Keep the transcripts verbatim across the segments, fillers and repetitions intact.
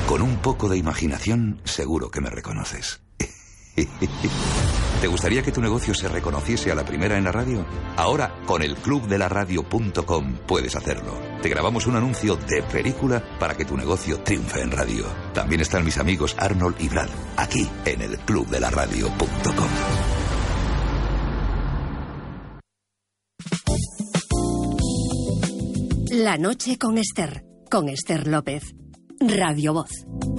Con un poco de imaginación, seguro que me reconoces. ¿Te gustaría que tu negocio se reconociese a la primera en la radio? Ahora, con el club de la radio punto com puedes hacerlo. Te grabamos un anuncio de película para que tu negocio triunfe en radio. También están mis amigos Arnold y Brad, aquí en el club de la radio punto com. La noche con Esther, con Esther López. Radio Voz.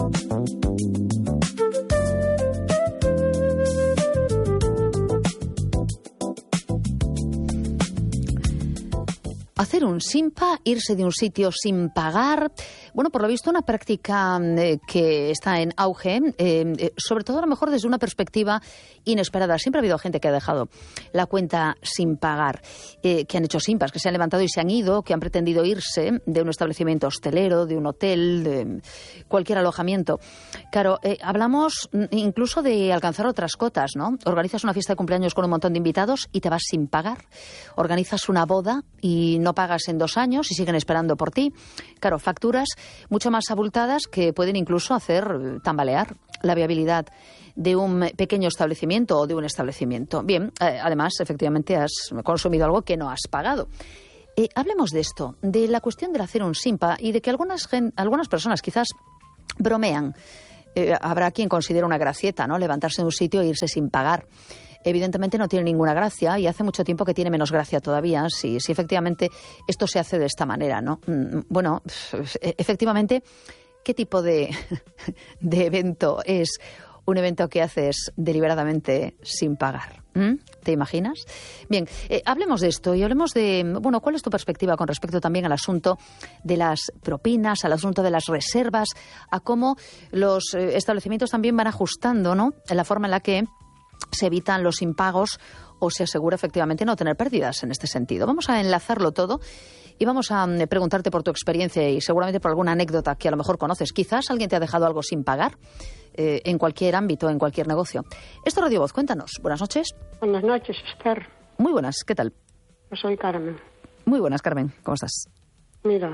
Hacer un simpa, irse de un sitio sin pagar, bueno, por lo visto una práctica eh, que está en auge, eh, sobre todo a lo mejor desde una perspectiva inesperada. Siempre ha habido gente que ha dejado la cuenta sin pagar, eh, que han hecho simpas, que se han levantado y se han ido, que han pretendido irse de un establecimiento hostelero, de un hotel, de cualquier alojamiento. Claro, eh, hablamos incluso de alcanzar otras cotas, ¿no? Organizas una fiesta de cumpleaños con un montón de invitados y te vas sin pagar. Organizas una boda y no pagas en dos años y siguen esperando por ti. Claro, facturas mucho más abultadas que pueden incluso hacer tambalear la viabilidad de un pequeño establecimiento o de un establecimiento. Bien, eh, además, efectivamente, has consumido algo que no has pagado. Eh, hablemos de esto, de la cuestión del hacer un simpa y de que algunas, gen- algunas personas quizás bromean. Eh, habrá quien considera una gracieta, ¿no? Levantarse de un sitio e irse sin pagar. Evidentemente no tiene ninguna gracia y hace mucho tiempo que tiene menos gracia todavía si, si efectivamente esto se hace de esta manera, ¿no? Bueno, efectivamente, ¿qué tipo de, de evento es un evento que haces deliberadamente sin pagar? ¿Mm? ¿Te imaginas? Bien, eh, hablemos de esto y hablemos de, bueno, ¿cuál es tu perspectiva con respecto también al asunto de las propinas, al asunto de las reservas, a cómo los eh, establecimientos también van ajustando, ¿no?, en la forma en la que se evitan los impagos o se asegura efectivamente no tener pérdidas en este sentido? Vamos a enlazarlo todo y vamos a preguntarte por tu experiencia y seguramente por alguna anécdota que a lo mejor conoces. Quizás alguien te ha dejado algo sin pagar eh, en cualquier ámbito, en cualquier negocio. Esto es Radio Voz, cuéntanos. Buenas noches. Buenas noches, Esther. Muy buenas, ¿qué tal? Yo soy Carmen. Muy buenas, Carmen, ¿cómo estás? Mira,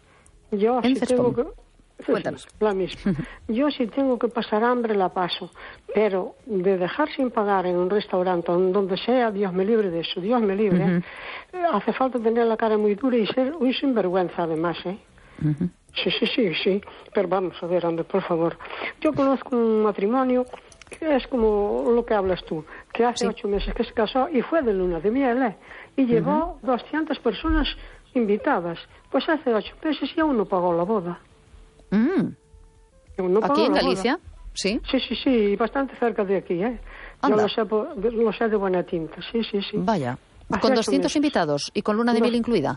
yo En si tengo que... Cuéntanos. La misma. Yo si tengo que pasar hambre la paso, pero de dejar sin pagar en un restaurante, donde sea, Dios me libre de eso, Dios me libre, uh-huh. eh, hace falta tener la cara muy dura y ser un sinvergüenza además, ¿eh? Uh-huh. Sí, sí, sí, sí, pero vamos a ver, hombre, por favor. Yo conozco un matrimonio que es como lo que hablas tú, que hace sí. ocho meses que se casó y fue de luna de miel, ¿eh? Y llevó uh-huh. doscientas personas invitadas. Pues hace ocho meses y aún no pagó la boda. Mm. No ¿Aquí en Galicia? ¿Sí? Sí, sí, sí, bastante cerca de aquí, ¿eh? Anda. Yo lo sé, por, lo sé de buena tinta, sí, sí, sí. Vaya, ¿con doscientos invitados y con luna de miel incluida?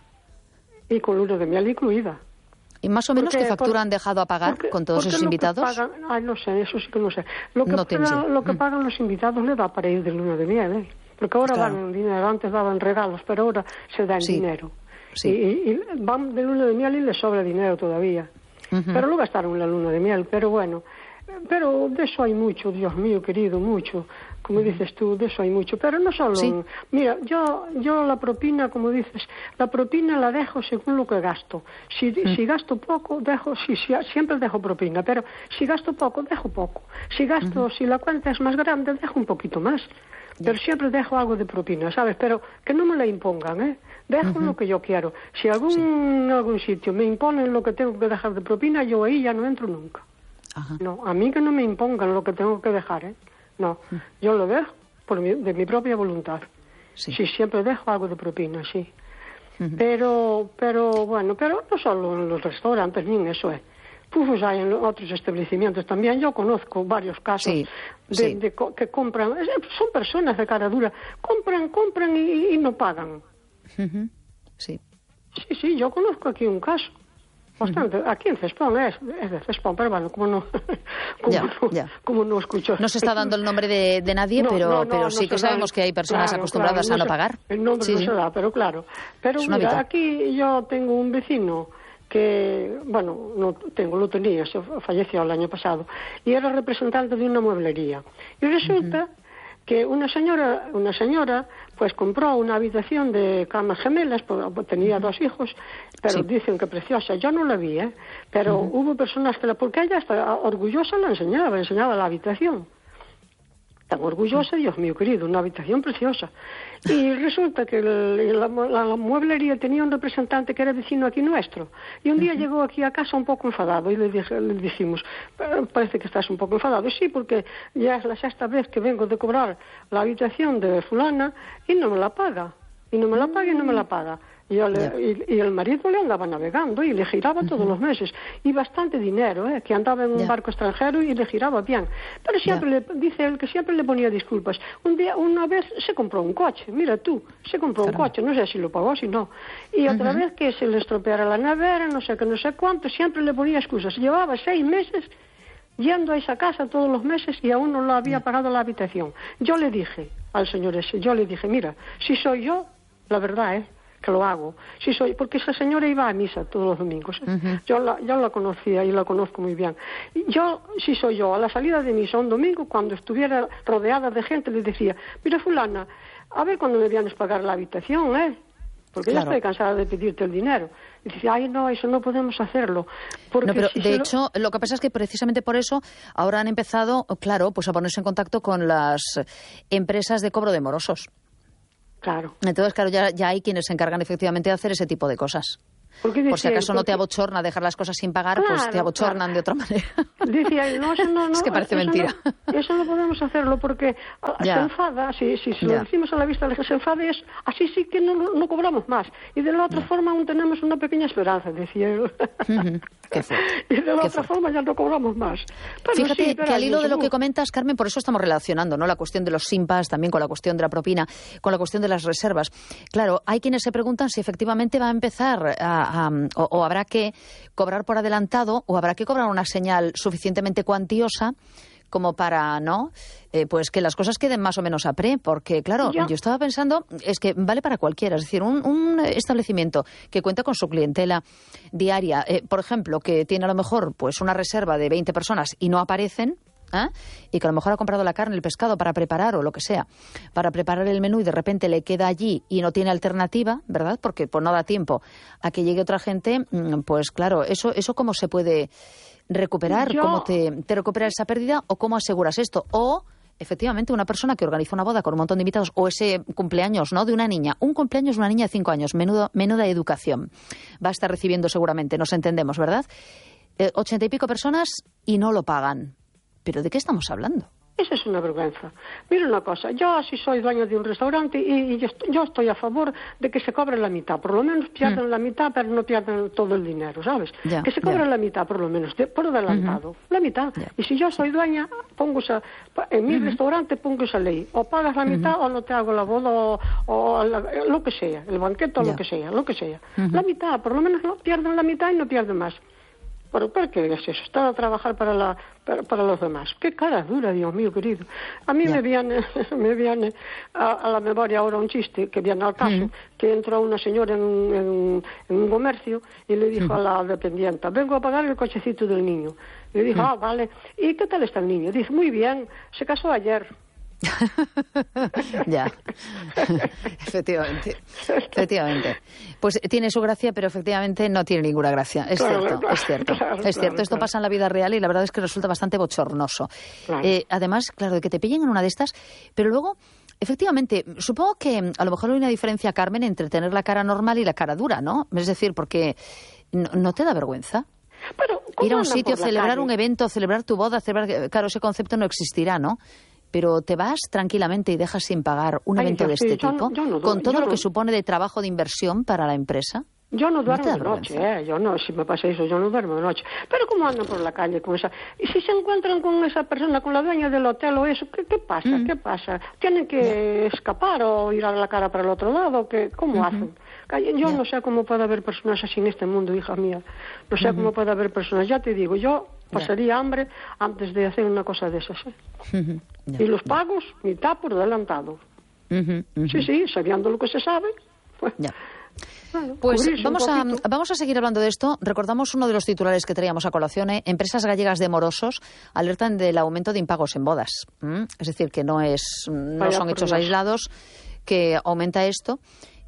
Y con luna de miel incluida. ¿Y más o menos porque, qué factura por, han dejado a pagar porque, con todos esos invitados? Pagan, ay, no sé, eso sí que no sé. Lo que, no pagan, lo que mm. pagan los invitados le da para ir de luna de miel, ¿eh? Porque ahora claro. dan dinero, antes daban regalos, pero ahora se dan sí. dinero. Sí. Y, y, y van de luna de miel y les sobra dinero todavía. Uh-huh. Pero lo gastaron la luna de miel, pero bueno, pero de eso hay mucho, Dios mío querido, mucho, como uh-huh. dices tú, de eso hay mucho, pero no solo, ¿sí? Mira, yo yo la propina, como dices, la propina la dejo según lo que gasto. Si, uh-huh. si gasto poco, dejo, sí, sí, siempre dejo propina, pero si gasto poco, dejo poco. Si gasto, uh-huh. si la cuenta es más grande, dejo un poquito más. Pero siempre dejo algo de propina, ¿sabes? Pero que no me la impongan, ¿eh? Dejo uh-huh. lo que yo quiero. Si algún sí. algún sitio me imponen lo que tengo que dejar de propina, yo ahí ya no entro nunca. Uh-huh. No, a mí que no me impongan lo que tengo que dejar, ¿eh? No, uh-huh. yo lo dejo por mi, de mi propia voluntad. Sí. sí, siempre dejo algo de propina, sí. Uh-huh. Pero, pero, bueno, pero no solo en los restaurantes, ni en eso, ¿eh? Pufos hay en otros establecimientos también. Yo conozco varios casos sí, de, sí. de, de que compran, son personas de cara dura, compran, compran y, y no pagan. Uh-huh. Sí. Sí, sí, yo conozco aquí un caso. Bastante. Uh-huh. Aquí en Cespón, es, es de Cespón, pero bueno, como no, como, ya, no ya. como no escucho. No se está dando el nombre de, de nadie, no, pero, no, no, pero no sí que da, sabemos que hay personas claro, acostumbradas claro, no a no se, pagar. El nombre sí, no sí. se da, pero claro. Pero es mira, aquí yo tengo un vecino que, bueno, no tengo, lo tenía, se falleció el año pasado, y era representante de una mueblería. Y resulta uh-huh. que una señora, una señora, pues compró una habitación de camas gemelas, pues, tenía uh-huh. dos hijos, pero sí. dicen que preciosa, yo no la vi, ¿eh? Pero Uh-huh. hubo personas que la... Porque ella hasta orgullosa la enseñaba, enseñaba la habitación. Tan orgullosa, Dios mío querido, una habitación preciosa. Y resulta que el, la, la, la mueblería tenía un representante que era vecino aquí nuestro. Y un día uh-huh. llegó aquí a casa un poco enfadado y le, dije, le dijimos, parece que estás un poco enfadado. Sí, porque ya es la sexta vez que vengo de cobrar la habitación de fulana y no me la paga. Y no me la paga y no me la paga. Y, yo le, y, y el marido le andaba navegando y le giraba uh-huh. todos los meses. Y bastante dinero, ¿eh? Que andaba en un yeah. barco extranjero y le giraba bien. Pero siempre yeah. le, dice él que siempre le ponía disculpas. Un día, una vez se compró un coche, mira tú, se compró Caramba. un coche, no sé si lo pagó, si no. Y otra uh-huh. vez que se le estropeara la nevera, no sé qué, no sé cuánto, siempre le ponía excusas. Llevaba seis meses yendo a esa casa todos los meses y aún no lo había yeah. pagado la habitación. Yo le dije al señor ese, yo le dije, mira, si soy yo, la verdad, ¿eh? que lo hago, si soy, porque esa señora iba a misa todos los domingos, ¿eh? uh-huh. yo la, yo la conocía y la conozco muy bien. Yo, si soy yo, a la salida de misa un domingo, cuando estuviera rodeada de gente, le decía, mira fulana, a ver cuándo me vienes a pagar la habitación, ¿eh? Porque claro. ya estoy cansada de pedirte el dinero. Y dice, ay, no, eso no podemos hacerlo. Porque no, pero si de lo... hecho, lo que pasa es que precisamente por eso ahora han empezado, claro, pues a ponerse en contacto con las empresas de cobro de morosos. Claro. Entonces, claro, ya, ya hay quienes se encargan efectivamente de hacer ese tipo de cosas. Por si acaso porque... no te abochorna dejar las cosas sin pagar, claro, pues te abochornan claro. de otra manera. Decía, no, eso no, no, es que parece eso mentira. No, eso no podemos hacerlo porque ya. se enfada, si, si se lo decimos a la vista de que se enfade, es así sí que no, no cobramos más. Y de la otra ya. forma aún tenemos una pequeña esperanza, decía él. Uh-huh. Qué fuerte. Y de la Qué otra fuerte. forma ya no cobramos más. Pero Fíjate sí, que al hilo de lo que comentas, Carmen, por eso estamos relacionando, ¿no?, la cuestión de los simpas también con la cuestión de la propina, con la cuestión de las reservas. Claro, hay quienes se preguntan si efectivamente va a empezar a, a, o, o habrá que cobrar por adelantado o habrá que cobrar una señal suficientemente cuantiosa como para, ¿no?, eh, pues que las cosas queden más o menos a pre, porque claro, yo, yo estaba pensando, es que vale para cualquiera, es decir, un, un establecimiento que cuenta con su clientela diaria, eh, por ejemplo, que tiene a lo mejor pues una reserva de veinte personas y no aparecen, ¿eh?, y que a lo mejor ha comprado la carne, el pescado para preparar o lo que sea, para preparar el menú y de repente le queda allí y no tiene alternativa, ¿verdad?, porque pues no da tiempo a que llegue otra gente, pues claro, eso, eso cómo se puede recuperar, Yo... cómo te, te recuperas esa pérdida o cómo aseguras esto. O, efectivamente, una persona que organiza una boda con un montón de invitados o ese cumpleaños, ¿no?, de una niña. Un cumpleaños de una niña de cinco años, menudo, menuda educación. Va a estar recibiendo seguramente, nos entendemos, ¿verdad? Eh, ochenta y pico personas y no lo pagan. ¿Pero de qué estamos hablando? Eso es una vergüenza. Mira una cosa, yo sí soy dueño de un restaurante y, y yo, yo estoy a favor de que se cobre la mitad. Por lo menos pierden mm. la mitad, pero no pierden todo el dinero, ¿sabes? Ya, que se cobre ya. la mitad, por lo menos, de, por adelantado. Uh-huh. La mitad. Ya. Y si yo soy dueña, pongo esa, en mi uh-huh. restaurante pongo esa ley. O pagas la mitad uh-huh. o no te hago la boda o, o la, lo que sea, el banquete o ya. lo que sea, lo que sea. Uh-huh. La mitad, por lo menos no pierden la mitad y no pierden más. ¿Pero por qué es eso? Está a trabajar para, la, para, para los demás. Qué cara dura, Dios mío querido. A mí yeah. me viene, me viene a, a la memoria ahora un chiste que viene al caso, mm. que entró una señora en, en, en un comercio y le dijo mm. a la dependienta, vengo a pagar el cochecito del niño. Y le dijo, mm. ah, vale. ¿Y qué tal está el niño? Dice, muy bien, se casó ayer. Ya, efectivamente, efectivamente. Pues tiene su gracia, pero efectivamente no tiene ninguna gracia. Es claro, cierto, claro, es cierto, claro, es cierto. Claro, Esto claro. pasa en la vida real y la verdad es que resulta bastante bochornoso. Claro. Eh, además, claro, de que te pillen en una de estas, pero luego, efectivamente, supongo que a lo mejor hay una diferencia, Carmen, entre tener la cara normal y la cara dura, ¿no? Es decir, porque no, ¿no te da vergüenza? Pero, ir a un sitio, celebrar un evento, celebrar tu boda, celebrar... Claro, ese concepto no existirá, ¿no? Pero te vas tranquilamente y dejas sin pagar un Ay, evento de sí, este yo tipo, no, yo no, con todo yo lo no. que supone de trabajo de inversión para la empresa. Yo no duermo ¿No de noche, ¿eh? Yo no, si me pasa eso, yo no duermo de noche. Pero ¿cómo andan por la calle con esa...? Y si se encuentran con esa persona, con la dueña del hotel o eso, ¿qué, qué pasa? Mm. ¿Qué pasa? ¿Tienen que yeah. escapar o ir a la cara para el otro lado? ¿Qué, ¿Cómo uh-huh. hacen? Yo yeah. no sé cómo puede haber personas así en este mundo, hija mía. No sé uh-huh. cómo puede haber personas. Ya te digo, yo pasaría yeah. hambre antes de hacer una cosa de esas, ¿eh? Uh-huh. Yeah. Y los pagos, mitad por adelantado. Uh-huh. Uh-huh. Sí, sí, sabiendo lo que se sabe. Pues... Yeah. Bueno, pues vamos a, vamos a seguir hablando de esto. Recordamos uno de los titulares que traíamos a colación. ¿eh? Empresas gallegas de morosos alertan del aumento de impagos en bodas. ¿Mm? Es decir, que no, es, no son hechos aislados, que aumenta esto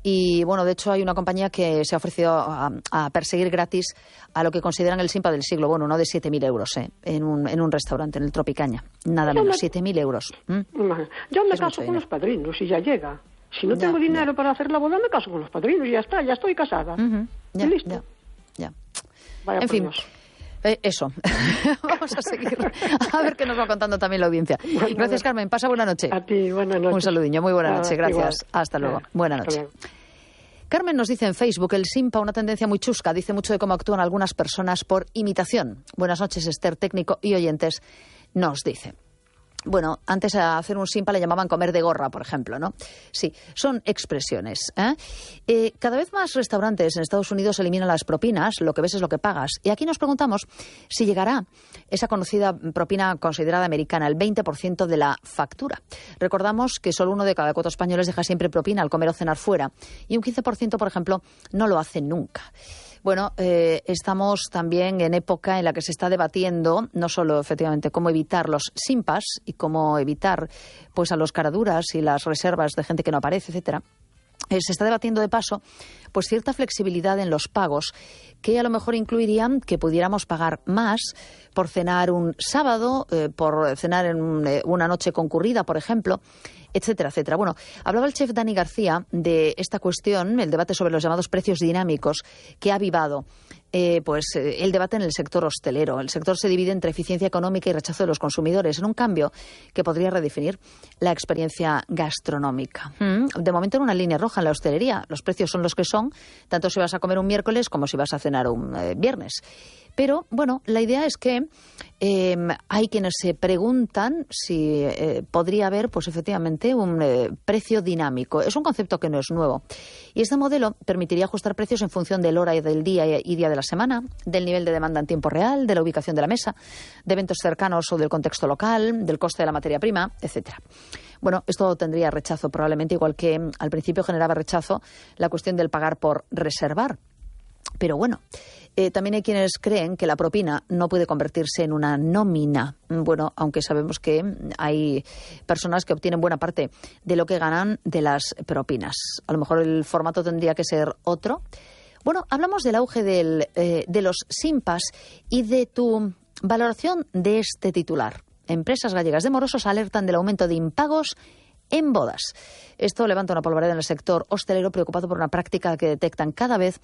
Y bueno, de hecho hay una compañía que se ha ofrecido a, a perseguir gratis a lo que consideran el simpa del siglo. Bueno, no de siete mil euros, ¿eh? En un, en un restaurante, en el Tropicaña. Nada Yo menos, me- siete mil euros. ¿Mm? Yo me Es caso mucho con dinero. los padrinos y ya llega. Si no Ya, tengo dinero ya. para hacer la boda, me caso con los padrinos y ya está, ya estoy casada. Ujú, ya, y listo. ya, ya. Vaya En por fin. Dios. Eh, eso. Vamos a seguir. A ver qué nos va contando también la audiencia. Bueno, Gracias, bueno. Carmen. Pasa buena noche. A ti, buenas noches. Un saludinho. Muy buena Ah, noche. Gracias. igual. Hasta luego. Ah, Buena hasta noche. luego. Carmen nos dice en Facebook, el simpa, una tendencia muy chusca, dice mucho de cómo actúan algunas personas por imitación. Buenas noches, Esther, técnico y oyentes, nos dice. Bueno, antes a hacer un simpa le llamaban comer de gorra, por ejemplo, ¿no? Sí, son expresiones. ¿eh? Eh, cada vez más restaurantes en Estados Unidos eliminan las propinas, lo que ves es lo que pagas. Y aquí nos preguntamos si llegará esa conocida propina considerada americana, el veinte por ciento de la factura. Recordamos que solo uno de cada cuatro españoles deja siempre propina al comer o cenar fuera. Y un quince por ciento, por ejemplo, no lo hace nunca. Bueno, eh, estamos también en época en la que se está debatiendo no solo efectivamente cómo evitar los simpas y cómo evitar pues a los caraduras y las reservas de gente que no aparece, etcétera. Eh, se está debatiendo de paso pues cierta flexibilidad en los pagos que a lo mejor incluirían que pudiéramos pagar más por cenar un sábado, eh, por cenar en un, eh, una noche concurrida, por ejemplo, etcétera, etcétera. Bueno, hablaba el chef Dani García de esta cuestión, el debate sobre los llamados precios dinámicos que ha avivado eh, pues eh, el debate en el sector hostelero. El sector se divide entre eficiencia económica y rechazo de los consumidores, en un cambio que podría redefinir la experiencia gastronómica. Mm, De momento en una línea roja en la hostelería. Los precios son los que son, tanto si vas a comer un miércoles como si vas a cenar un eh, viernes. Pero, bueno, la idea es que eh, hay quienes se preguntan si eh, podría haber, pues efectivamente, un eh, precio dinámico. Es un concepto que no es nuevo. Y este modelo permitiría ajustar precios en función del hora y del día y día de la semana, del nivel de demanda en tiempo real, de la ubicación de la mesa, de eventos cercanos o del contexto local, del coste de la materia prima, etcétera. Bueno, esto tendría rechazo probablemente, igual que mm, al principio generaba rechazo la cuestión del pagar por reservar. Pero bueno, eh, también hay quienes creen que la propina no puede convertirse en una nómina. Bueno, aunque sabemos que hay personas que obtienen buena parte de lo que ganan de las propinas. A lo mejor el formato tendría que ser otro. Bueno, hablamos del auge del, eh, de los simpas y de tu valoración de este titular. Empresas gallegas de morosos alertan del aumento de impagos en bodas. Esto levanta una polvareda en el sector hostelero preocupado por una práctica que detectan cada vez